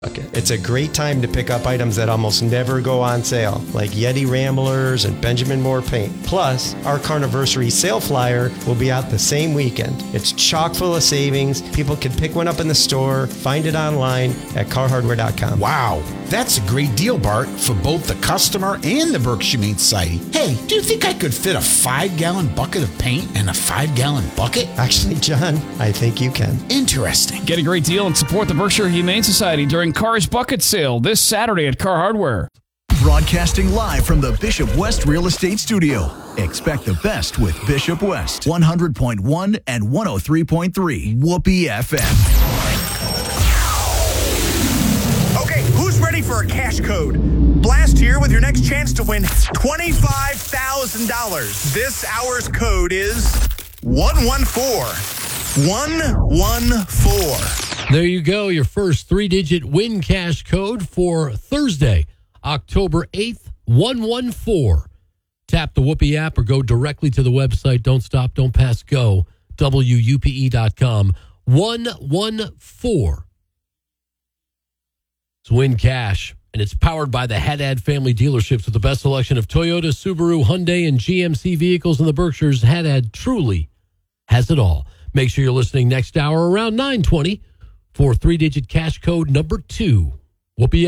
Okay. It's a great time to pick up items that almost never go on sale, like Yeti Ramblers and Benjamin Moore paint. Plus, our Carniversary sale flyer will be out the same weekend. It's chock full of savings. People can pick one up in the store, find it online at carhardware.com. Wow, that's a great deal, Bart, for both the customer and the Berkshire Humane Society. Hey, do you think I could fit a 5-gallon bucket of paint in a 5-gallon bucket? Actually, John, I think you can. Interesting. Get a great deal and support the Berkshire Humane Society during Car's Bucket Sale this Saturday at Car Hardware. Broadcasting live from the Bishop West Real Estate Studio. Expect the best with Bishop West. 100.1 and 103.3 Whoopee FM. Okay, who's ready for a cash code? Blast here with your next chance to win $25,000. This hour's code is 114. 114. There you go, your first 3-digit win cash code for Thursday, October 8th, 114. Tap the Whoopee app or go directly to the website. Don't stop, don't pass, go. WUPE.com. 114. It's win cash, and it's powered by the Haddad family dealerships with the best selection of Toyota, Subaru, Hyundai, and GMC vehicles in the Berkshires. Haddad truly has it all. Make sure you're listening next hour around 9:20 for 3-digit cash code number 2. Whoopee